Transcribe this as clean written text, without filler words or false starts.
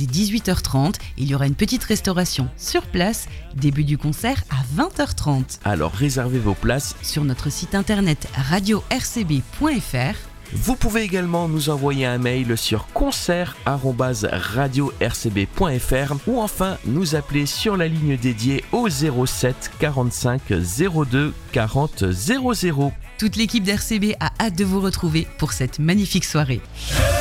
dès 18h30. Il y aura une petite restauration sur place. Début du concert à 20h30. Alors réservez vos places Sur notre site internet radio-rcb.fr. Vous pouvez également nous envoyer un mail sur concert@radio-rcb.fr ou enfin nous appeler sur la ligne dédiée au 07 45 02 40 00. Toute l'équipe d'RCB a hâte de vous retrouver pour cette magnifique soirée.